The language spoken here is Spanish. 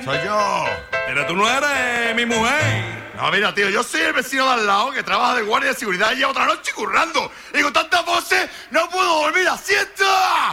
soy yo. Pero tú no eres mi mujer. No, mira, tío, yo soy el vecino de al lado que trabaja de guardia de seguridad y lleva otra noche currando. Y con tantas voces no puedo dormir la siesta.